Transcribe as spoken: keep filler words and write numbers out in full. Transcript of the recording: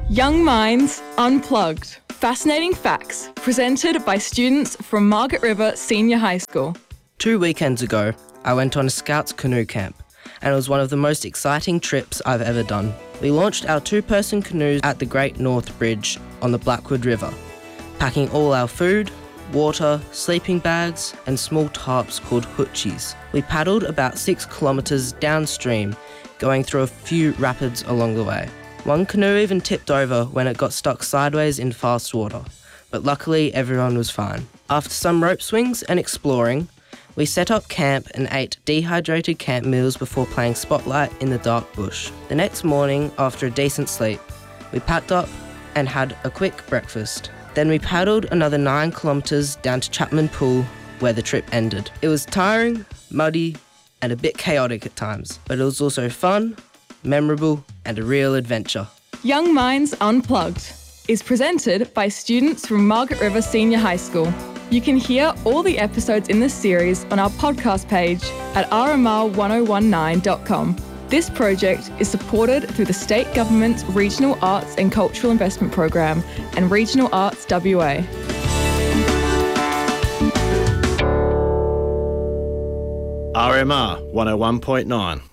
Young Minds Unplugged. Fascinating facts presented by students from Margaret River Senior High School. Two weekends ago, I went on a Scouts canoe camp, and it was one of the most exciting trips I've ever done. We launched our two-person canoes at the Great North Bridge on the Blackwood River, packing all our food, water, sleeping bags and small tarps called hoochies. We paddled about six kilometres downstream, going through a few rapids along the way. One canoe even tipped over when it got stuck sideways in fast water, but luckily everyone was fine. After some rope swings and exploring, we set up camp and ate dehydrated camp meals before playing Spotlight in the dark bush. The next morning, after a decent sleep, we packed up and had a quick breakfast. Then we paddled another nine kilometres down to Chapman Pool, where the trip ended. It was tiring, muddy, and a bit chaotic at times, but it was also fun, memorable, and a real adventure. Young Minds Unplugged is presented by students from Margaret River Senior High School. You can hear all the episodes in this series on our podcast page at r m r one oh one nine dot com. This project is supported through the State Government's Regional Arts and Cultural Investment Program and Regional Arts W A. R M R one oh one point nine.